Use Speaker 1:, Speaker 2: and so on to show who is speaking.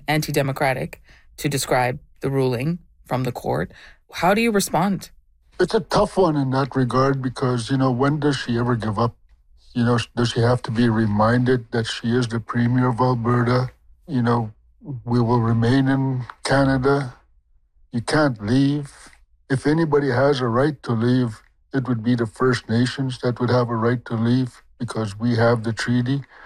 Speaker 1: anti-democratic to describe the ruling from the court. How do you respond?
Speaker 2: It's a tough one in that regard because, when does she ever give up? Does she have to be reminded that she is the Premier of Alberta? We will remain in Canada. You can't leave. If anybody has a right to leave, it would be the First Nations that would have a right to leave because we have the treaty.